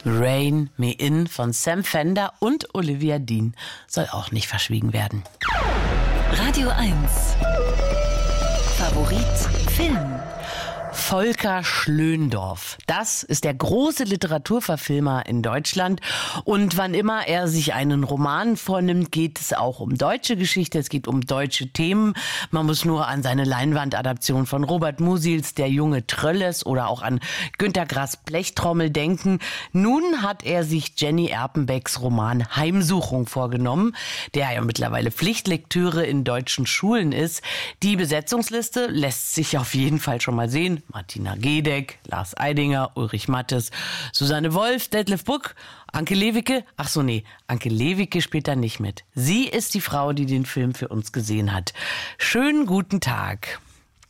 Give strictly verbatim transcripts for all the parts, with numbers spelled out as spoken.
Rain Me In von Sam Fender und Olivia Dean soll auch nicht verschwiegen werden. Radio eins Favorit Film. Volker Schlöndorff. Das ist der große Literaturverfilmer in Deutschland. Und wann immer er sich einen Roman vornimmt, geht es auch um deutsche Geschichte, es geht um deutsche Themen. Man muss nur an seine Leinwandadaption von Robert Musils Der junge Trölles oder auch an Günter Grass Blechtrommel denken. Nun hat er sich Jenny Erpenbecks Roman Heimsuchung vorgenommen, der ja mittlerweile Pflichtlektüre in deutschen Schulen ist. Die Besetzungsliste lässt sich auf jeden Fall schon mal sehen. Martina Gedeck, Lars Eidinger, Ulrich Mattes, Susanne Wolf, Detlef Buck, Anke Lewicke. Ach so, nee, Anke Lewicke spielt da nicht mit. Sie ist die Frau, die den Film für uns gesehen hat. Schönen guten Tag.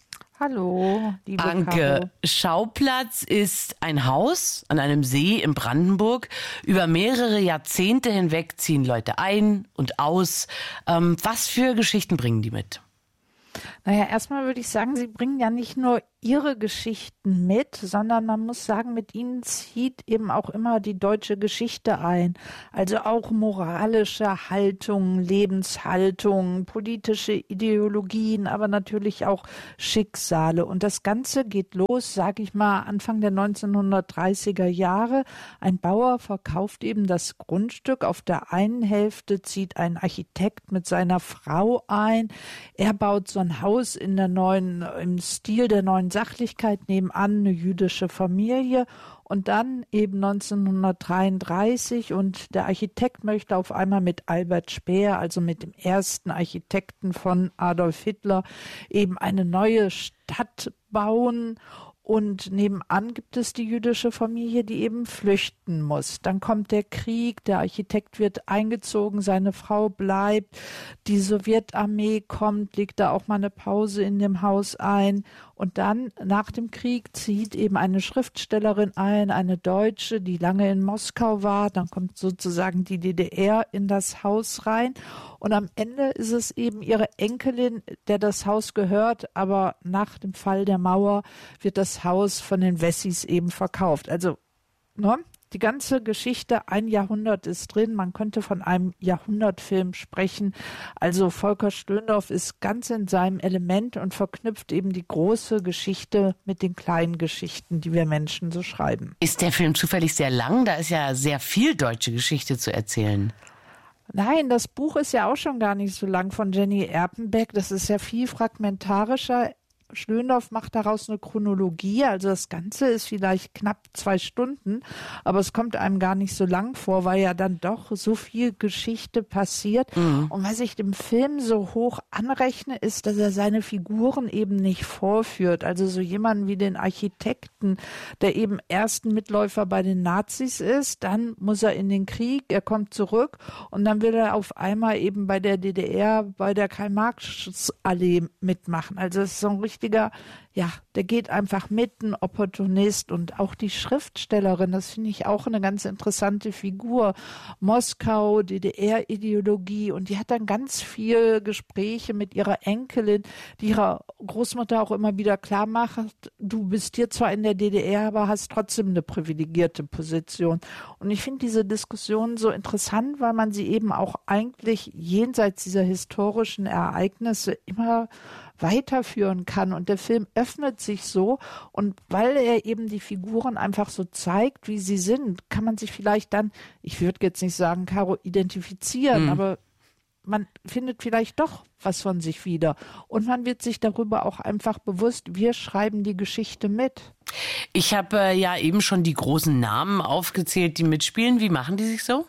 Hallo, liebe Anke, Caro. Schauplatz ist ein Haus an einem See in Brandenburg. Über mehrere Jahrzehnte hinweg ziehen Leute ein und aus. Ähm, was für Geschichten bringen die mit? Naja, erstmal würde ich sagen, Sie bringen ja nicht nur Ihre Geschichten mit, sondern man muss sagen, mit ihnen zieht eben auch immer die deutsche Geschichte ein. Also auch moralische Haltungen, Lebenshaltungen, politische Ideologien, aber natürlich auch Schicksale. Und das Ganze geht los, sage ich mal, Anfang der neunzehnhundertdreißiger Jahre. Ein Bauer verkauft eben das Grundstück. Auf der einen Hälfte zieht ein Architekt mit seiner Frau ein. Er baut so ein Haus in der neuen, im Stil der neuen Sachlichkeit, nebenan eine jüdische Familie. Und dann eben neunzehnhundertdreiunddreißig und der Architekt möchte auf einmal mit Albert Speer, also mit dem ersten Architekten von Adolf Hitler, eben eine neue Stadt bauen. Und nebenan gibt es die jüdische Familie, die eben flüchten muss. Dann kommt der Krieg, der Architekt wird eingezogen, seine Frau bleibt. Die Sowjetarmee kommt, legt da auch mal eine Pause in dem Haus ein. Und dann nach dem Krieg zieht eben eine Schriftstellerin ein, eine Deutsche, die lange in Moskau war. Dann kommt sozusagen die D D R in das Haus rein. Und am Ende ist es eben ihre Enkelin, der das Haus gehört. Aber nach dem Fall der Mauer wird das Haus von den Wessis eben verkauft. Also, ne? Die ganze Geschichte, ein Jahrhundert ist drin. Man könnte von einem Jahrhundertfilm sprechen. Also Volker Schlöndorff ist ganz in seinem Element und verknüpft eben die große Geschichte mit den kleinen Geschichten, die wir Menschen so schreiben. Ist der Film zufällig sehr lang? Da ist ja sehr viel deutsche Geschichte zu erzählen. Nein, das Buch ist ja auch schon gar nicht so lang von Jenny Erpenbeck. Das ist ja viel fragmentarischer. Schlöndorff macht daraus eine Chronologie, also das Ganze ist vielleicht knapp zwei Stunden, aber es kommt einem gar nicht so lang vor, weil ja dann doch so viel Geschichte passiert. Mhm. Und was ich dem Film so hoch anrechne, ist, dass er seine Figuren eben nicht vorführt. Also so jemanden wie den Architekten, der eben erst ein Mitläufer bei den Nazis ist, dann muss er in den Krieg, er kommt zurück und dann will er auf einmal eben bei der D D R, bei der Karl-Marx-Allee mitmachen. Also es ist so ein richtig ja, der geht einfach mit, ein Opportunist. Und auch die Schriftstellerin, das finde ich auch eine ganz interessante Figur. Moskau, D D R-Ideologie, und die hat dann ganz viel Gespräche mit ihrer Enkelin, die ihrer Großmutter auch immer wieder klar macht, du bist hier zwar in der D D R, aber hast trotzdem eine privilegierte Position. Und ich finde diese Diskussion so interessant, weil man sie eben auch eigentlich jenseits dieser historischen Ereignisse immer weiterführen kann. Und der Film öffnet sich so, und weil er eben die Figuren einfach so zeigt, wie sie sind, kann man sich vielleicht dann, ich würde jetzt nicht sagen, Caro, identifizieren, mhm. aber man findet vielleicht doch was von sich wieder. Und man wird sich darüber auch einfach bewusst, wir schreiben die Geschichte mit. Ich habe äh, ja eben schon die großen Namen aufgezählt, die mitspielen. Wie machen die sich so?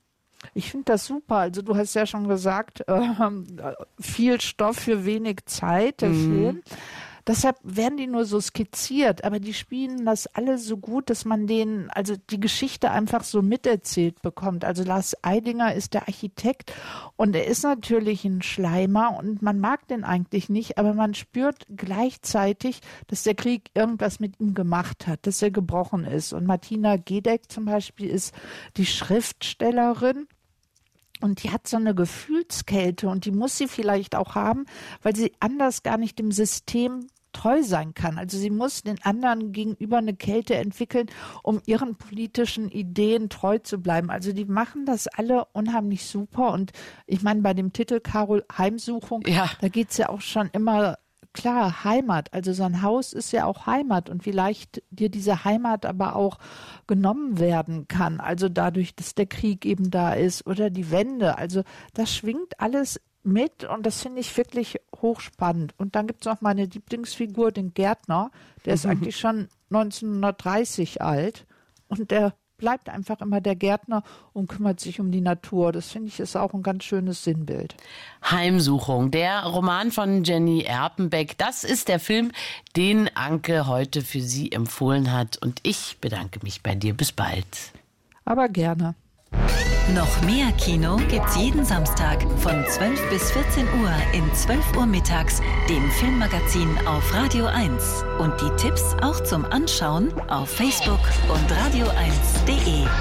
Ich finde das super. Also du hast ja schon gesagt, äh, viel Stoff für wenig Zeit, der mhm. Film. Deshalb werden die nur so skizziert, aber die spielen das alle so gut, dass man denen, also die Geschichte einfach so miterzählt bekommt. Also Lars Eidinger ist der Architekt und er ist natürlich ein Schleimer und man mag den eigentlich nicht, aber man spürt gleichzeitig, dass der Krieg irgendwas mit ihm gemacht hat, dass er gebrochen ist. Und Martina Gedeck zum Beispiel ist die Schriftstellerin. Und die hat so eine Gefühlskälte und die muss sie vielleicht auch haben, weil sie anders gar nicht dem System treu sein kann. Also sie muss den anderen gegenüber eine Kälte entwickeln, um ihren politischen Ideen treu zu bleiben. Also die machen das alle unheimlich super. Und ich meine, bei dem Titel Karo Heimsuchung, ja. da geht es ja auch schon immer, klar, Heimat. Also so ein Haus ist ja auch Heimat. Und wie leicht dir diese Heimat aber auch genommen werden kann. Also dadurch, dass der Krieg eben da ist oder die Wende. Also das schwingt alles mit und das finde ich wirklich hochspannend. Und dann gibt es noch meine Lieblingsfigur, den Gärtner. Der ist eigentlich schon neunzehnhundertdreißig alt und der bleibt einfach immer der Gärtner und kümmert sich um die Natur. Das finde ich ist auch ein ganz schönes Sinnbild. Heimsuchung, der Roman von Jenny Erpenbeck. Das ist der Film, den Anke heute für Sie empfohlen hat. Und ich bedanke mich bei dir. Bis bald. Aber gerne. Noch mehr Kino gibt's jeden Samstag von zwölf bis vierzehn Uhr in zwölf Uhr mittags, dem Filmmagazin auf Radio eins. Und die Tipps auch zum Anschauen auf Facebook und radio eins.